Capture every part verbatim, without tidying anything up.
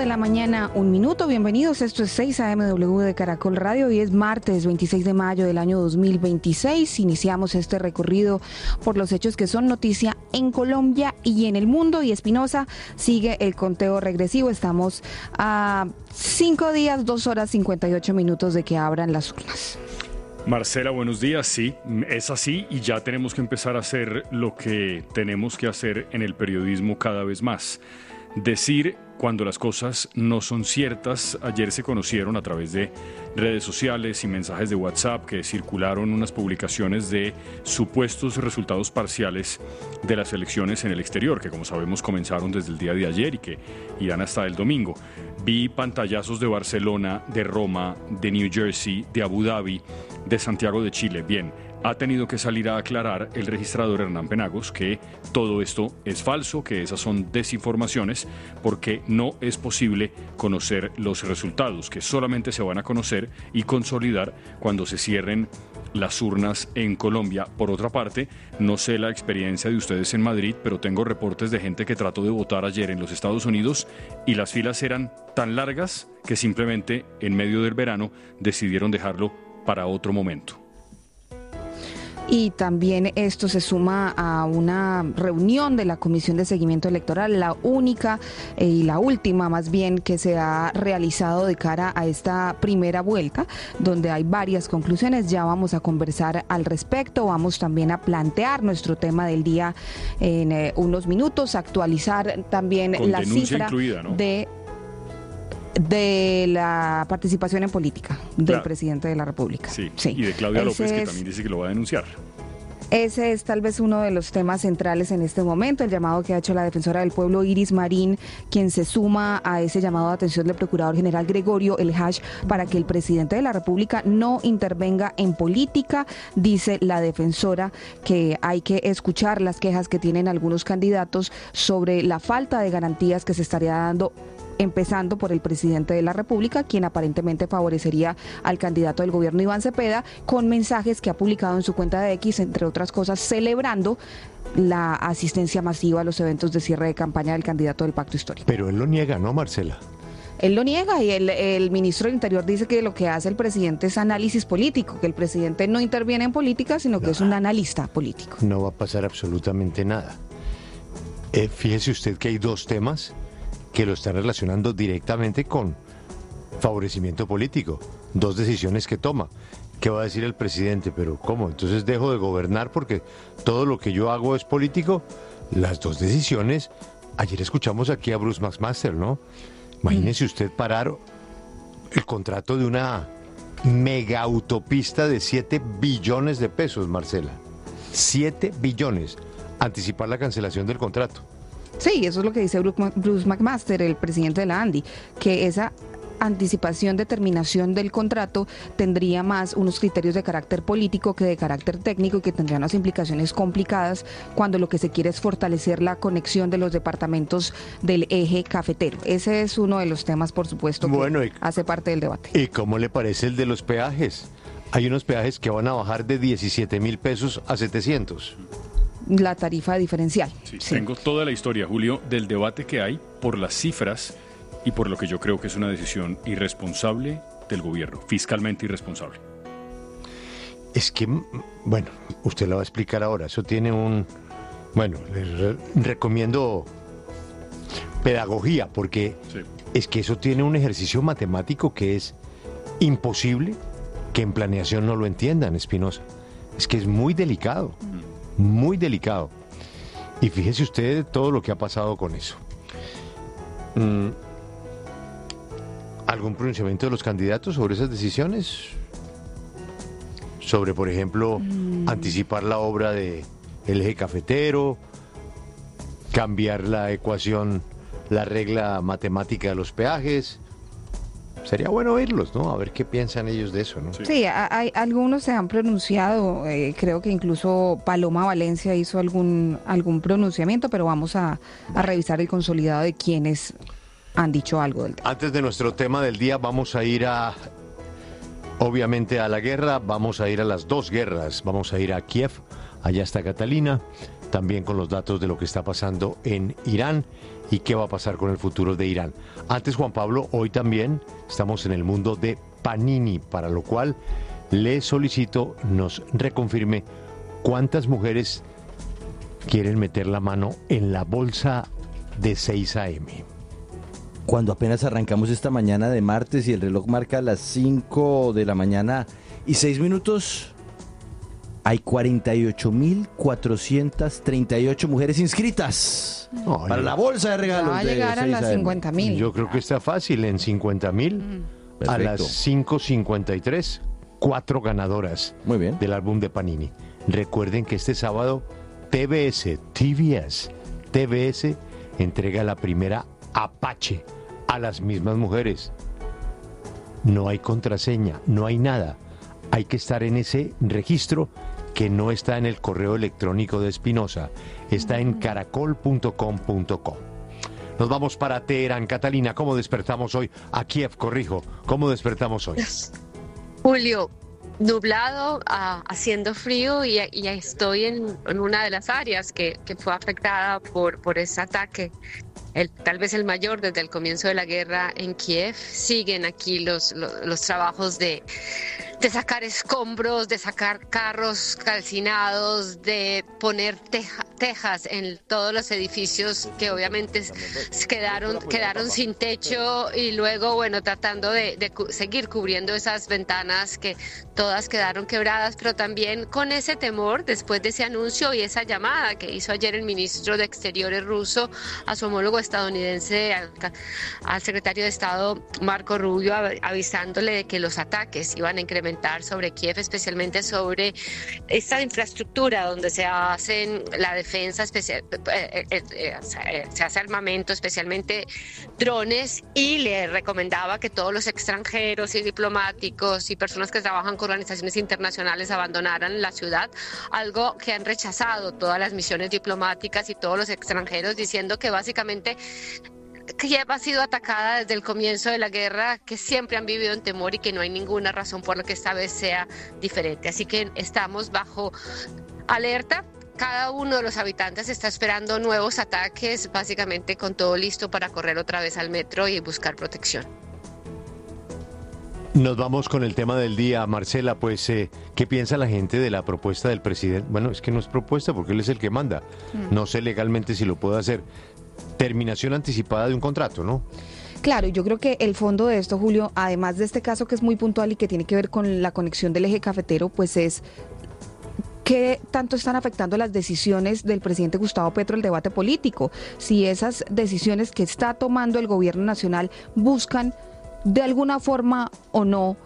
de la mañana, un minuto. Bienvenidos, esto es seis A M W de Caracol Radio y es martes veintiséis de mayo del año dos mil veintiséis. Iniciamos este recorrido por los hechos que son noticia en Colombia y en el mundo. Y Espinosa sigue el conteo regresivo. Estamos a cinco días, dos horas cincuenta y ocho minutos de que abran las urnas. Marcela, buenos días. Sí, es así y ya tenemos que empezar a hacer lo que tenemos que hacer en el periodismo cada vez más. Decir cuando las cosas no son ciertas. Ayer se conocieron a través de redes sociales y mensajes de WhatsApp que circularon unas publicaciones de supuestos resultados parciales de las elecciones en el exterior, que como sabemos comenzaron desde el día de ayer y que irán hasta el domingo. Vi pantallazos de Barcelona, de Roma, de New Jersey, de Abu Dhabi, de Santiago de Chile. Bien, ha tenido que salir a aclarar el registrador Hernán Penagos que todo esto es falso, que esas son desinformaciones, porque no es posible conocer los resultados, que solamente se van a conocer y consolidar cuando se cierren las urnas en Colombia. Por otra parte, no sé la experiencia de ustedes en Madrid, pero tengo reportes de gente que trató de votar ayer en los Estados Unidos y las filas eran tan largas que simplemente en medio del verano decidieron dejarlo para otro momento. Y también esto se suma a una reunión de la Comisión de Seguimiento Electoral, la única eh, y la última más bien que se ha realizado de cara a esta primera vuelta, donde hay varias conclusiones. Ya vamos a conversar al respecto, vamos también a plantear nuestro tema del día en eh, unos minutos, actualizar también Con la cifra incluida, ¿no? de... de la participación en política del claro. presidente de la República. Sí, sí. Y de Claudia Ese López, que es... también dice que lo va a denunciar. Ese es tal vez uno de los temas centrales en este momento, el llamado que ha hecho la defensora del pueblo Iris Marín, quien se suma a ese llamado de atención del procurador general Gregorio El Hach para que el presidente de la República no intervenga en política. Dice la defensora que hay que escuchar las quejas que tienen algunos candidatos sobre la falta de garantías que se estaría dando, empezando por el presidente de la República, quien aparentemente favorecería al candidato del gobierno Iván Cepeda, con mensajes que ha publicado en su cuenta de X, entre otras cosas, celebrando la asistencia masiva a los eventos de cierre de campaña del candidato del Pacto Histórico. Pero él lo niega, ¿no, Marcela? Él lo niega y el, el ministro del Interior dice que lo que hace el presidente es análisis político, que el presidente no interviene en política, sino que no. es un analista político. No va a pasar absolutamente nada. Eh, fíjese usted que hay dos temas que lo están relacionando directamente con favorecimiento político. Dos decisiones que toma. ¿Qué va a decir el presidente? ¿Pero cómo? Entonces dejo de gobernar porque todo lo que yo hago es político. Las dos decisiones. Ayer escuchamos aquí a Bruce McMaster, ¿no? Imagínese mm. usted parar el contrato de una mega autopista de siete billones de pesos, Marcela. siete billones. Anticipar la cancelación del contrato. Sí, eso es lo que dice Bruce McMaster, el presidente de la ANDI, que esa anticipación de terminación del contrato tendría más unos criterios de carácter político que de carácter técnico y que tendría unas implicaciones complicadas cuando lo que se quiere es fortalecer la conexión de los departamentos del eje cafetero. Ese es uno de los temas, por supuesto, que bueno, y, hace parte del debate. ¿Y cómo le parece el de los peajes? Hay unos peajes que van a bajar de diecisiete mil pesos a setecientos. La tarifa diferencial. Sí, sí. Tengo toda la historia, Julio, del debate que hay por las cifras y por lo que yo creo que es una decisión irresponsable del gobierno, fiscalmente irresponsable. Es que, bueno, usted lo va a explicar ahora. Eso tiene un... Bueno, les re- recomiendo pedagogía, porque sí. es que eso tiene un ejercicio matemático que es imposible que en planeación no lo entiendan, Espinosa. Es que es muy delicado. Mm. Muy delicado. Y fíjese usted todo lo que ha pasado con eso. Mm. ¿Algún pronunciamiento de los candidatos sobre esas decisiones? Sobre, por ejemplo, mm. anticipar la obra de el eje cafetero, cambiar la ecuación, la regla matemática de los peajes. Sería bueno oírlos, ¿no? A ver qué piensan ellos de eso, ¿no? Sí, sí hay, algunos se han pronunciado, eh, creo que incluso Paloma Valencia hizo algún algún pronunciamiento, pero vamos a, a revisar el consolidado de quienes han dicho algo del tema. Antes de nuestro tema del día, vamos a ir a, obviamente, a la guerra, vamos a ir a las dos guerras, vamos a ir a Kiev, allá está Catalina, también con los datos de lo que está pasando en Irán y qué va a pasar con el futuro de Irán. Antes, Juan Pablo, hoy también estamos en el mundo de Panini, para lo cual le solicito nos reconfirme cuántas mujeres quieren meter la mano en la bolsa de seis a eme. Cuando apenas arrancamos esta mañana de martes y el reloj marca las cinco de la mañana y seis minutos, hay cuarenta y ocho mil cuatrocientas treinta y ocho mujeres inscritas no, para yo, la bolsa de regalos. Va a llegar a las cincuenta mil. Yo creo que está fácil, en cincuenta mil, mm. a las cinco cincuenta y tres, cuatro ganadoras. Muy bien. Del álbum de Panini. Recuerden que este sábado T B S, T V S, T B S entrega la primera Apache a las mismas mujeres. No hay contraseña, no hay nada. Hay que estar en ese registro que no está en el correo electrónico de Espinosa, está en caracol punto com punto co. Nos vamos para Teherán. Catalina, ¿cómo despertamos hoy? A Kiev, corrijo, ¿cómo despertamos hoy? Julio, nublado, uh, haciendo frío y, y estoy en, en una de las áreas que, que fue afectada por, por ese ataque. El, tal vez el mayor desde el comienzo de la guerra en Kiev. Siguen aquí los, los, los trabajos de, de sacar escombros, de sacar carros calcinados, de poner teja, tejas en todos los edificios que obviamente quedaron, quedaron sin techo, y luego, bueno, tratando de, de cu- seguir cubriendo esas ventanas que todas quedaron quebradas, pero también con ese temor después de ese anuncio y esa llamada que hizo ayer el ministro de Exteriores ruso a su homólogo estadounidense, al, al secretario de Estado Marco Rubio, avisándole de que los ataques iban a incrementar sobre Kiev, especialmente sobre esta infraestructura donde se hacen la defensa especial, eh, eh, eh, se hace armamento, especialmente drones, y le recomendaba que todos los extranjeros y diplomáticos y personas que trabajan con organizaciones internacionales abandonaran la ciudad, algo que han rechazado todas las misiones diplomáticas y todos los extranjeros, diciendo que básicamente Kiev ha sido atacada desde el comienzo de la guerra, que siempre han vivido en temor y que no hay ninguna razón por la que esta vez sea diferente. Así que estamos bajo alerta. Cada uno de los habitantes está esperando nuevos ataques, básicamente con todo listo para correr otra vez al metro y buscar protección. Nos vamos con el tema del día, Marcela. Pues, eh, ¿qué piensa la gente de la propuesta del presidente? Bueno, es que no es propuesta porque él es el que manda. Mm. No sé legalmente si lo puede hacer. Terminación anticipada de un contrato, ¿no? Claro, yo creo que el fondo de esto, Julio, además de este caso que es muy puntual y que tiene que ver con la conexión del eje cafetero, pues es ¿qué tanto están afectando las decisiones del presidente Gustavo Petro el debate político? Si esas decisiones que está tomando el gobierno nacional buscan de alguna forma o no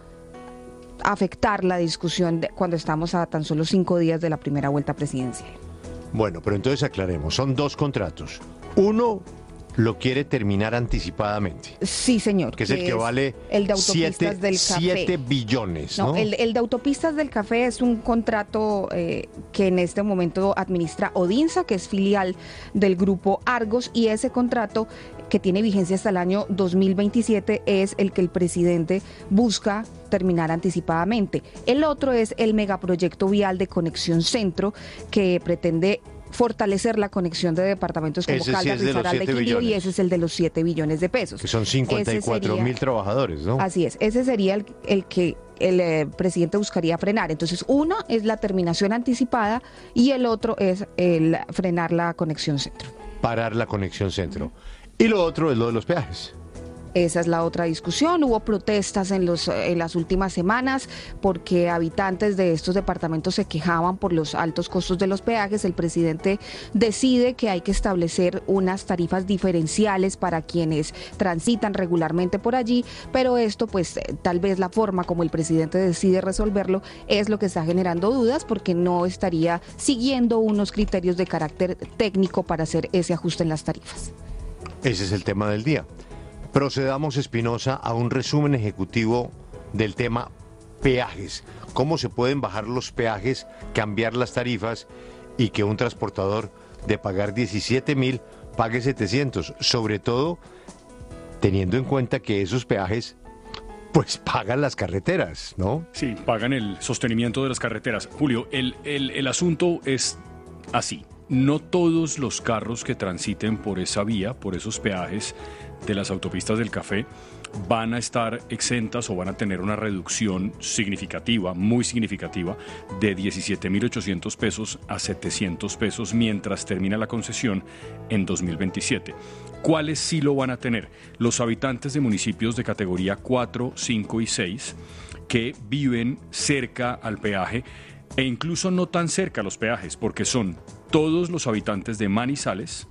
afectar la discusión de cuando estamos a tan solo cinco días de la primera vuelta presidencial. Bueno, pero entonces aclaremos, son dos contratos. Uno lo quiere terminar anticipadamente. Sí, señor. Que es el que vale el de autopistas siete, del café. siete billones, ¿no? No, el, el de autopistas del café es un contrato eh, que en este momento administra Odinsa, que es filial del grupo Argos, y ese contrato, que tiene vigencia hasta el año dos mil veintisiete, es el que el presidente busca terminar anticipadamente. El otro es el megaproyecto vial de Conexión Centro, que pretende fortalecer la conexión de departamentos como ese Caldas, sí Risaralda y Quindío, y ese es el de los siete billones de pesos. Que son cincuenta y cuatro mil trabajadores, ¿no? Así es, ese sería el, el que el eh, presidente buscaría frenar. Entonces, uno es la terminación anticipada y el otro es el frenar la conexión centro. Parar la conexión centro. Y lo otro es lo de los peajes. Esa es la otra discusión. Hubo protestas en, los, en las últimas semanas porque habitantes de estos departamentos se quejaban por los altos costos de los peajes. El presidente decide que hay que establecer unas tarifas diferenciales para quienes transitan regularmente por allí, pero esto, pues tal vez la forma como el presidente decide resolverlo es lo que está generando dudas, porque no estaría siguiendo unos criterios de carácter técnico para hacer ese ajuste en las tarifas. Ese es el tema del día. Procedamos, Espinosa, a un resumen ejecutivo del tema peajes. ¿Cómo se pueden bajar los peajes, cambiar las tarifas y que un transportador de pagar diecisiete mil pague setecientos? Sobre todo teniendo en cuenta que esos peajes pues pagan las carreteras, ¿no? Sí, pagan el sostenimiento de las carreteras. Julio, el, el, el asunto es así. no todos los carros que transiten por esa vía, por esos peajes de las autopistas del café, van a estar exentas o van a tener una reducción significativa, muy significativa, de diecisiete mil ochocientos pesos a setecientos pesos mientras termina la concesión en dos mil veintisiete. ¿Cuáles sí lo van a tener? Los habitantes de municipios de categoría cuatro, cinco y seis que viven cerca al peaje e incluso no tan cerca a los peajes, porque son todos los habitantes de Manizales,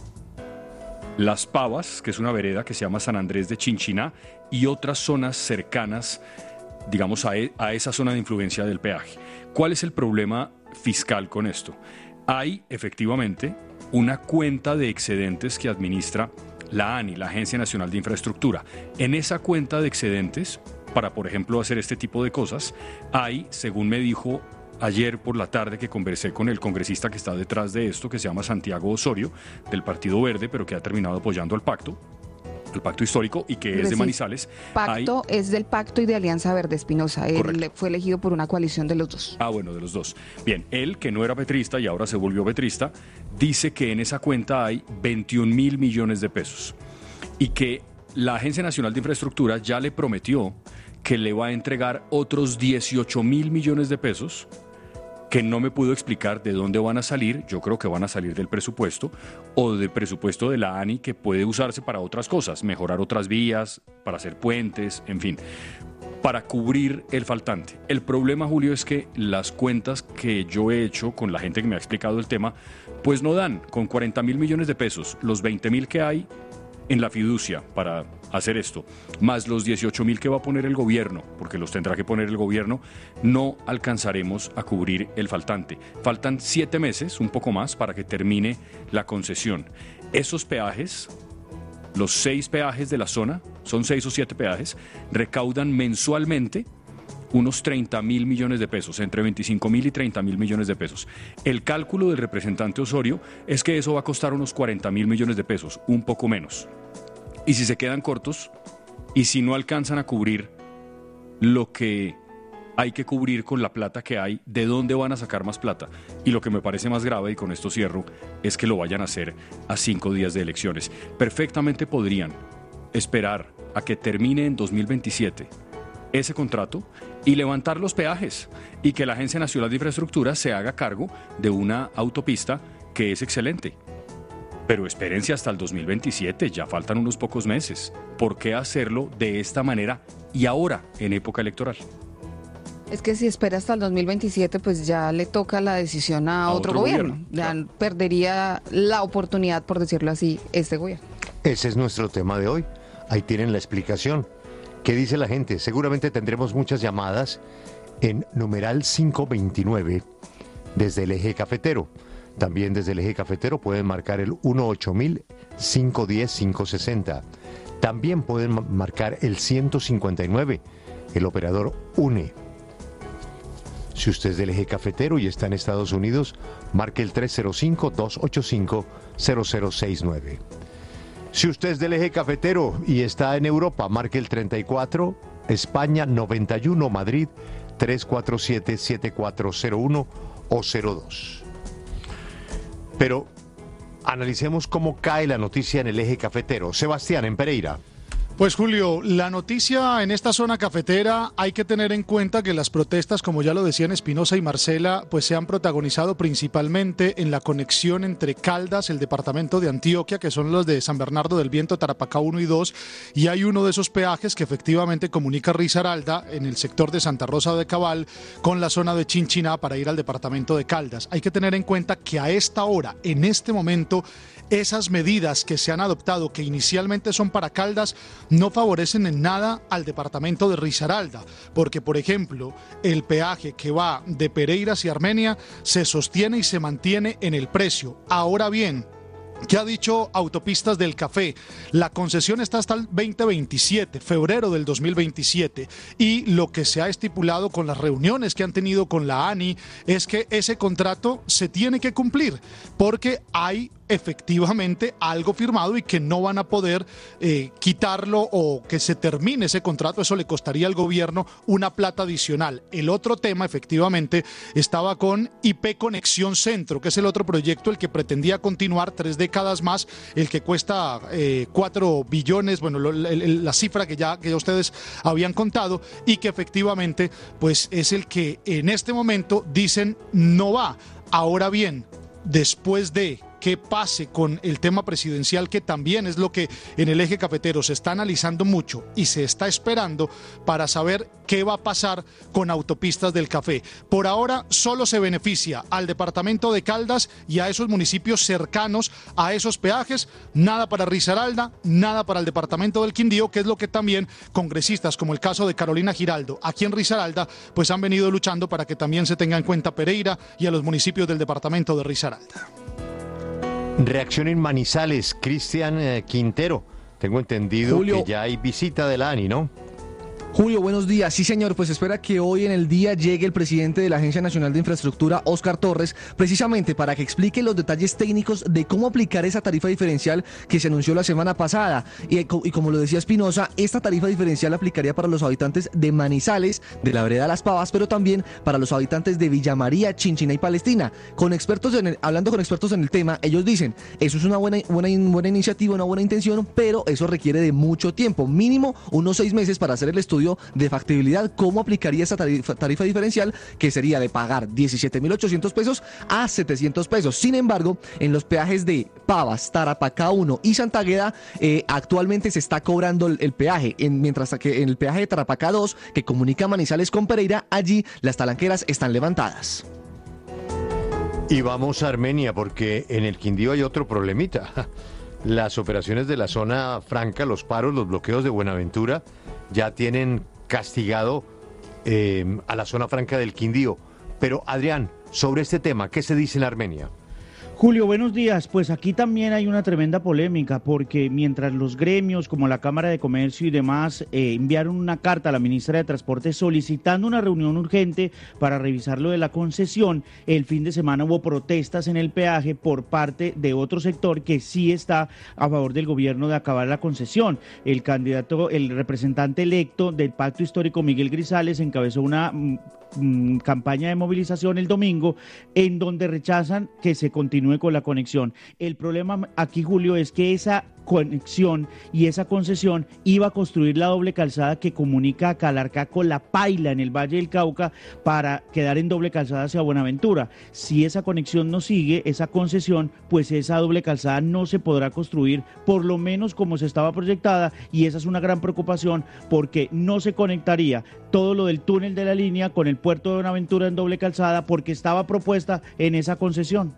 Las Pavas, que es una vereda que se llama San Andrés de Chinchiná, y otras zonas cercanas, digamos, a, e- a esa zona de influencia del peaje. ¿Cuál es el problema fiscal con esto? Hay efectivamente una cuenta de excedentes que administra la ANI, la Agencia Nacional de Infraestructura. En esa cuenta de excedentes, para por ejemplo hacer este tipo de cosas, hay, según me dijo ayer por la tarde que conversé con el congresista que está detrás de esto, que se llama Santiago Osorio, del Partido Verde, pero que ha terminado apoyando al pacto, el pacto histórico, y que es, es de Manizales. Pacto hay... es del Pacto y de Alianza Verde Espinosa. Él Correcto. Fue elegido por una coalición de los dos. Ah, bueno, de los dos. Bien, él, que no era petrista y ahora se volvió petrista, dice que en esa cuenta hay veintiún mil millones de pesos y que la Agencia Nacional de Infraestructura ya le prometió que le va a entregar otros dieciocho mil millones de pesos que no me pudo explicar de dónde van a salir. Yo creo que van a salir del presupuesto o del presupuesto de la ANI, que puede usarse para otras cosas, mejorar otras vías, para hacer puentes, en fin, para cubrir el faltante. El problema, Julio, es que las cuentas que yo he hecho con la gente que me ha explicado el tema, pues no dan. Con cuarenta mil millones de pesos, los veinte mil que hay en la fiducia para hacer esto, más los dieciocho mil que va a poner el gobierno, porque los tendrá que poner el gobierno, no alcanzaremos a cubrir el faltante. Faltan siete meses, un poco más, para que termine la concesión. Esos peajes, los seis peajes de la zona, son seis o siete peajes, recaudan mensualmente unos treinta mil millones de pesos, entre veinticinco mil y treinta mil millones de pesos. El cálculo del representante Osorio es que eso va a costar unos cuarenta mil millones de pesos, un poco menos. Y si se quedan cortos, y si no alcanzan a cubrir lo que hay que cubrir con la plata que hay, ¿de dónde van a sacar más plata? Y lo que me parece más grave, y con esto cierro, es que lo vayan a hacer a cinco días de elecciones. Perfectamente podrían esperar a que termine en dos mil veintisiete ese contrato y levantar los peajes, y que la Agencia Nacional de Infraestructura se haga cargo de una autopista que es excelente. Pero espérense hasta el dos mil veintisiete, ya faltan unos pocos meses. ¿Por qué hacerlo de esta manera y ahora, en época electoral? Es que si espera hasta el dos mil veintisiete, pues ya le toca la decisión a, a otro, otro gobierno. gobierno. Ya claro. Perdería la oportunidad, por decirlo así, este gobierno. Ese es nuestro tema de hoy. Ahí tienen la explicación. ¿Qué dice la gente? Seguramente tendremos muchas llamadas en numeral quinientos veintinueve desde el eje cafetero. También desde el eje cafetero pueden marcar el uno ocho mil, cinco uno cero, cinco seis cero. También pueden marcar el ciento cincuenta y nueve, el operador UNE. Si usted es del eje cafetero y está en Estados Unidos, marque el tres cero cinco, dos ocho cinco, cero cero seis nueve. Si usted es del eje cafetero y está en Europa, marque el treinta y cuatro, España noventa y uno, Madrid tres cuatro siete, siete cuatro cero uno o cero dos. Pero analicemos cómo cae la noticia en el eje cafetero. Sebastián, en Pereira. Pues Julio, la noticia en esta zona cafetera, hay que tener en cuenta que las protestas, como ya lo decían Espinosa y Marcela, pues se han protagonizado principalmente en la conexión entre Caldas, el departamento de Antioquia, que son los de San Bernardo del Viento, Tarapacá uno y dos, y hay uno de esos peajes que efectivamente comunica Risaralda en el sector de Santa Rosa de Cabal con la zona de Chinchiná para ir al departamento de Caldas. Hay que tener en cuenta que a esta hora, en este momento, esas medidas que se han adoptado, que inicialmente son para Caldas, no favorecen en nada al departamento de Risaralda, porque, por ejemplo, el peaje que va de Pereira hacia Armenia se sostiene y se mantiene en el precio. Ahora bien, ¿qué ha dicho Autopistas del Café? La concesión está hasta el veinte veintisiete, febrero del dos mil veintisiete, y lo que se ha estipulado con las reuniones que han tenido con la ANI es que ese contrato se tiene que cumplir, porque hay efectivamente algo firmado y que no van a poder eh, quitarlo o que se termine ese contrato. Eso le costaría al gobierno una plata adicional. El otro tema, efectivamente, estaba con I P Conexión Centro, que es el otro proyecto, el que pretendía continuar tres décadas más, el que cuesta eh, cuatro billones, bueno, lo, el, el, la cifra que ya, que ya ustedes habían contado, y que efectivamente pues es el que en este momento dicen no va. Ahora bien, después de qué pase con el tema presidencial, que también es lo que en el eje cafetero se está analizando mucho y se está esperando para saber qué va a pasar con Autopistas del Café. Por ahora solo se beneficia al departamento de Caldas y a esos municipios cercanos a esos peajes, nada para Risaralda, nada para el departamento del Quindío, que es lo que también congresistas como el caso de Carolina Giraldo aquí en Risaralda pues han venido luchando para que también se tenga en cuenta Pereira y a los municipios del departamento de Risaralda. Reacción en Manizales, Cristian eh, Quintero. Tengo entendido Julio, que ya hay visita de la ANI, ¿no? Julio, buenos días. Sí, señor, pues espera que hoy en el día llegue el presidente de la Agencia Nacional de Infraestructura, Óscar Torres, precisamente para que explique los detalles técnicos de cómo aplicar esa tarifa diferencial que se anunció la semana pasada. Y, y como lo decía Espinosa, esta tarifa diferencial aplicaría para los habitantes de Manizales, de la vereda Las Pavas, pero también para los habitantes de Villa María, Chinchina y Palestina. Con expertos en el, hablando con expertos en el tema, ellos dicen, eso es una buena, buena, buena iniciativa, una buena intención, pero eso requiere de mucho tiempo, mínimo unos seis meses para hacer el estudio de factibilidad, cómo aplicaría esa tarifa, tarifa diferencial, que sería de pagar diecisiete mil ochocientos pesos a setecientos pesos. Sin embargo, en los peajes de Pavas, Tarapacá uno y Santagueda, eh, actualmente se está cobrando el, el peaje, en, mientras que en el peaje de Tarapacá dos, que comunica Manizales con Pereira, allí las talanqueras están levantadas. Y vamos a Armenia, porque en el Quindío hay otro problemita. Las operaciones de la zona franca, los paros, los bloqueos de Buenaventura, ya tienen castigado eh, a la zona franca del Quindío. Pero, Adrián, sobre este tema, ¿qué se dice en Armenia? Julio, buenos días. Pues aquí también hay una tremenda polémica, porque mientras los gremios como la Cámara de Comercio y demás eh, enviaron una carta a la ministra de Transporte solicitando una reunión urgente para revisar lo de la concesión, el fin de semana hubo protestas en el peaje por parte de otro sector que sí está a favor del gobierno de acabar la concesión. El candidato, el representante electo del Pacto Histórico, Miguel Grisales, encabezó una mm, campaña de movilización el domingo en donde rechazan que se continúe con la conexión. El problema aquí, Julio, es que esa conexión y esa concesión iba a construir la doble calzada que comunica a Calarcá con La Paila en el Valle del Cauca para quedar en doble calzada hacia Buenaventura. Si esa conexión no sigue, esa concesión, pues esa doble calzada no se podrá construir, por lo menos como se estaba proyectada, y esa es una gran preocupación porque no se conectaría todo lo del túnel de la línea con el puerto de Buenaventura en doble calzada porque estaba propuesta en esa concesión.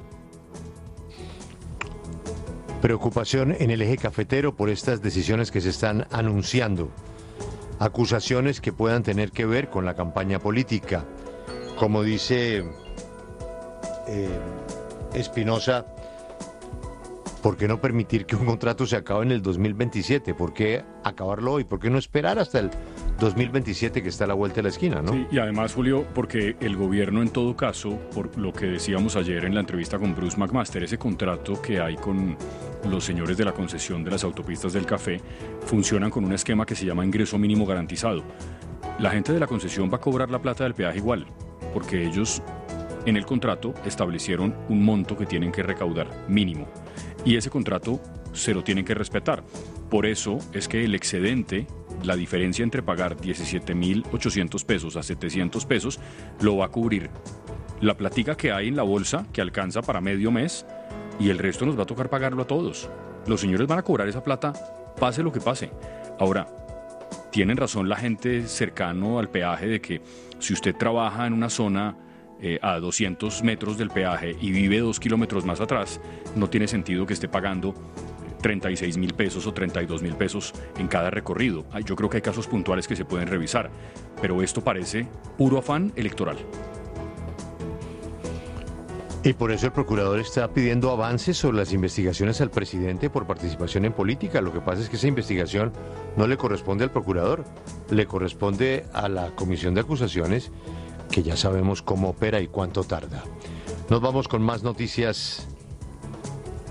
Preocupación en el eje cafetero por estas decisiones que se están anunciando. Acusaciones que puedan tener que ver con la campaña política. Como dice eh, Espinosa, ¿por qué no permitir que un contrato se acabe en el dos mil veintisiete? ¿Por qué acabarlo hoy? ¿Por qué no esperar hasta el dos mil veintisiete que está a la vuelta de la esquina, ¿no? Sí, y además, Julio, porque el gobierno en todo caso, por lo que decíamos ayer en la entrevista con Bruce McMaster, ese contrato que hay con los señores de la concesión de las autopistas del café, funcionan con un esquema que se llama ingreso mínimo garantizado. La gente de la concesión va a cobrar la plata del peaje igual, porque ellos en el contrato establecieron un monto que tienen que recaudar, mínimo, y ese contrato se lo tienen que respetar. Por eso es que el excedente, la diferencia entre pagar diecisiete mil ochocientos pesos a setecientos pesos, lo va a cubrir la platica que hay en la bolsa, que alcanza para medio mes, y el resto nos va a tocar pagarlo a todos. Los señores van a cobrar esa plata, pase lo que pase. Ahora, tienen razón la gente cercano al peaje de que si usted trabaja en una zona eh, a doscientos metros del peaje y vive dos kilómetros más atrás, no tiene sentido que esté pagando treinta y seis mil pesos o treinta y dos mil pesos en cada recorrido. Yo creo que hay casos puntuales que se pueden revisar, pero esto parece puro afán electoral. Y por eso el procurador está pidiendo avances sobre las investigaciones al presidente por participación en política. Lo que pasa es que esa investigación no le corresponde al procurador, le corresponde a la comisión de acusaciones, que ya sabemos cómo opera y cuánto tarda. Nos vamos con más noticias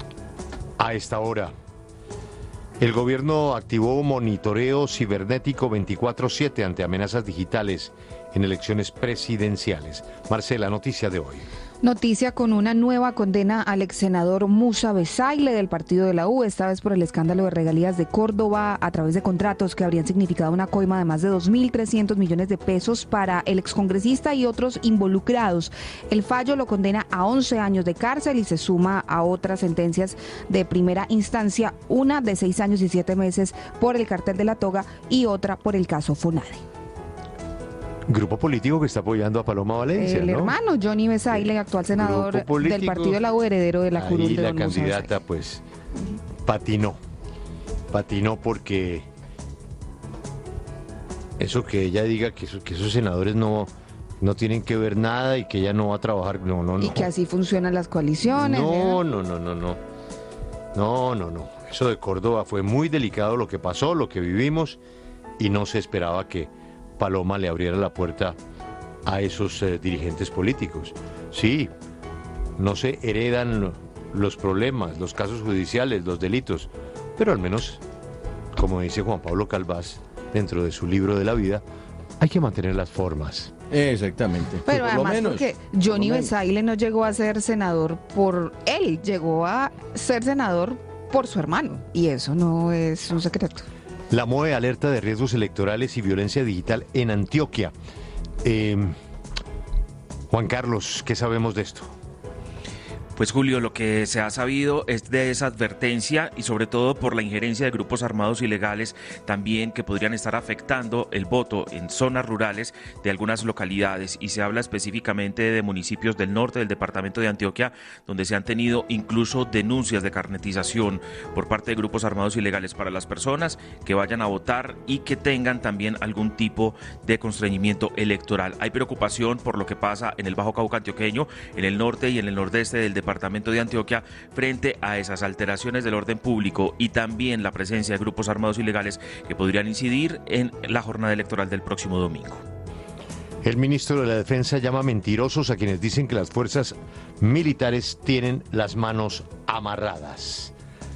a esta hora. El gobierno activó monitoreo cibernético veinticuatro siete ante amenazas digitales en elecciones presidenciales. Marcela, noticia de hoy. Noticia con una nueva condena al ex senador Musa Besaile del partido de la U, esta vez por el escándalo de regalías de Córdoba a través de contratos que habrían significado una coima de más de dos mil trescientos millones de pesos para el excongresista y otros involucrados. El fallo lo condena a once años de cárcel y se suma a otras sentencias de primera instancia, una de seis años y siete meses por el cartel de la toga y otra por el caso Fonade. Grupo político que está apoyando a Paloma Valencia, El ¿no? hermano Johnny Besaile, actual senador del partido de la U, heredero de la curul Ahí de la don Musa candidata Besaile. pues patinó, patinó porque eso que ella diga que, eso- que esos senadores no, no tienen que ver nada y que ella no va a trabajar, no, no, no. Y que así funcionan las coaliciones. No, ¿eh? no, no, no, no. No, no, no. Eso de Córdoba fue muy delicado lo que pasó, lo que vivimos, y no se esperaba que Paloma le abriera la puerta a esos eh, dirigentes políticos. Sí, no se heredan los problemas, los casos judiciales, los delitos, pero al menos, como dice Juan Pablo Calvás, dentro de su libro de la vida, hay que mantener las formas. Exactamente. Pero Por lo además menos, porque por Johnny lo menos. Besaile no llegó a ser senador por él, llegó a ser senador por su hermano. Y eso no es un secreto. La M O E alerta de riesgos electorales y violencia digital en Antioquia. Eh, Juan Carlos, ¿qué sabemos de esto? Pues Julio, lo que se ha sabido es de esa advertencia y sobre todo por la injerencia de grupos armados ilegales también que podrían estar afectando el voto en zonas rurales de algunas localidades, y se habla específicamente de municipios del norte del departamento de Antioquia donde se han tenido incluso denuncias de carnetización por parte de grupos armados ilegales para las personas que vayan a votar y que tengan también algún tipo de constreñimiento electoral. Hay preocupación por lo que pasa en el Bajo Cauca antioqueño, en el norte y en el nordeste del departamento departamento de Antioquia frente a esas alteraciones del orden público y también la presencia de grupos armados ilegales que podrían incidir en la jornada electoral del próximo domingo. El ministro de la Defensa llama mentirosos a quienes dicen que las fuerzas militares tienen las manos amarradas.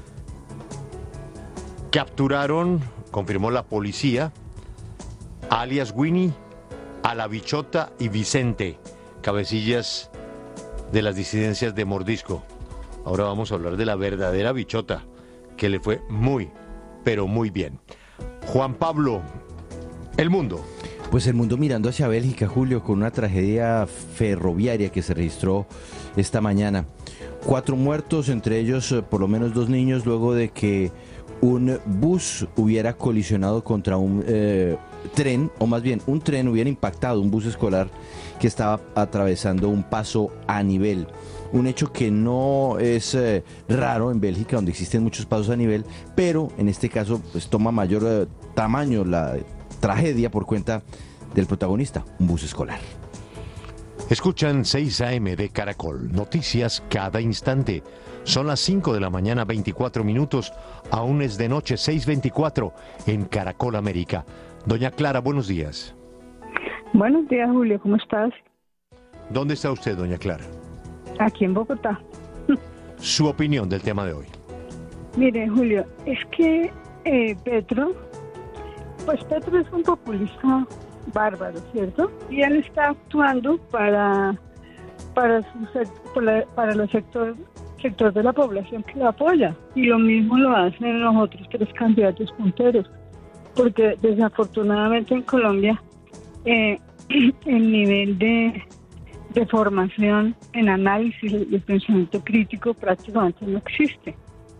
Capturaron, confirmó la policía, a alias Winnie, a la Bichota y Vicente, cabecillas de las disidencias de Mordisco. Ahora vamos a hablar de la verdadera Bichota, que le fue muy, pero muy bien. Juan Pablo, El Mundo. Pues el mundo mirando hacia Bélgica, Julio, con una tragedia ferroviaria que se registró esta mañana. Cuatro muertos, entre ellos eh, por lo menos dos niños, luego de que un bus hubiera colisionado contra un eh, tren, o más bien un tren hubiera impactado un bus escolar que estaba atravesando un paso a nivel. Un hecho que no es eh, raro en Bélgica, donde existen muchos pasos a nivel, pero en este caso pues toma mayor eh, tamaño la tragedia por cuenta del protagonista, un bus escolar. Escuchan seis a eme de Caracol, noticias cada instante. Son las cinco de la mañana, veinticuatro minutos, aún es de noche, seis veinticuatro en Caracol América. Doña Clara, buenos días. Buenos días, Julio, ¿cómo estás? ¿Dónde está usted, doña Clara? Aquí en Bogotá. Su opinión del tema de hoy. Mire, Julio, es que eh, Petro, pues Petro es un populista bárbaro, ¿cierto? Y él está actuando para para su sec- para, para los sectores sector de la población que lo apoya, y lo mismo lo hacen los otros tres candidatos punteros, porque desafortunadamente en Colombia eh, el nivel de, de formación en análisis y de pensamiento crítico prácticamente no existe.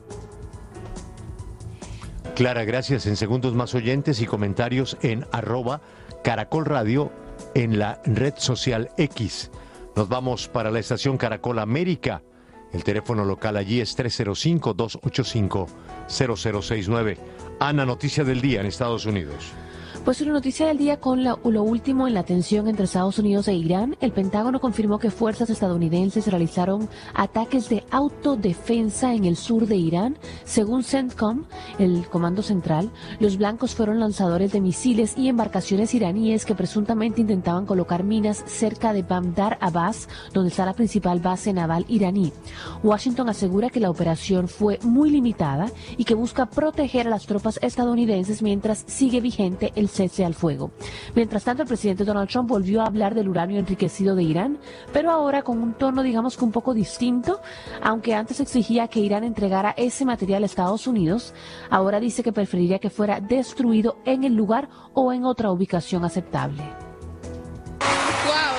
Clara, gracias. En segundos más oyentes y comentarios en arroba Caracol Radio en la red social X. Nos vamos para la estación Caracol América. El teléfono local allí es tres cero cinco, dos ocho cinco, cero cero seis nueve. Ana, noticia del día en Estados Unidos. Pues una noticia del día con la, lo último en la tensión entre Estados Unidos e Irán. El Pentágono confirmó que fuerzas estadounidenses realizaron ataques de autodefensa en el sur de Irán. Según CENTCOM, el Comando Central, los blancos fueron lanzadores de misiles y embarcaciones iraníes que presuntamente intentaban colocar minas cerca de Bandar Abbas, donde está la principal base naval iraní. Washington asegura que la operación fue muy limitada y que busca proteger a las tropas estadounidenses mientras sigue vigente el cese al fuego. Mientras tanto, el presidente Donald Trump volvió a hablar del uranio enriquecido de Irán, pero ahora con un tono, digamos que un poco distinto. Aunque antes exigía que Irán entregara ese material a Estados Unidos, ahora dice que preferiría que fuera destruido en el lugar o en otra ubicación aceptable. Wow.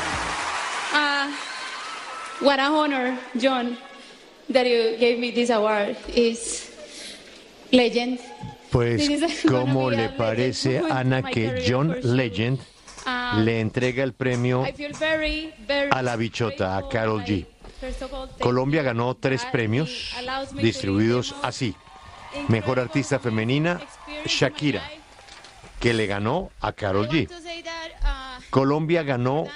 Uh, what a honor, John, that you gave me this award. Is legend. Pues, ¿cómo le parece, Ana, que John Legend le entrega el premio a la bichota, a Karol G? Colombia ganó tres premios distribuidos así. Mejor artista femenina, Shakira, que le ganó a Karol G. Colombia ganó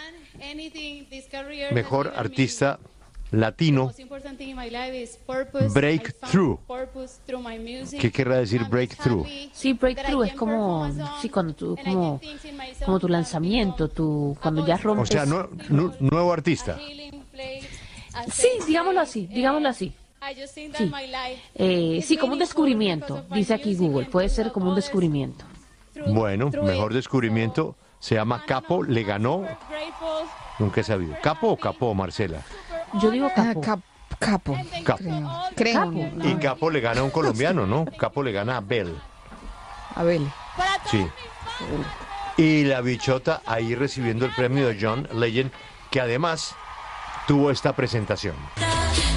mejor artista latino, Breakthrough. ¿Qué querrá decir Breakthrough? Sí, Breakthrough es como, sí, cuando tú, como, como tu lanzamiento, tu, cuando ya rompes. O sea, no, no, nuevo artista. Sí, digámoslo así, digámoslo así. Sí. Eh, sí, como un descubrimiento, dice aquí Google, puede ser como un descubrimiento. Bueno, mejor descubrimiento, se llama Capo, le ganó, nunca he sabido. ¿Capo o Capó, Marcela? Yo digo Capo. Ah, cap, capo. Capo. Creo. Capo. Y Capo le gana a un colombiano, ¿no? Capo le gana a Bel. Abel. Sí. Y la bichota ahí recibiendo el premio de John Legend, que además tuvo esta presentación.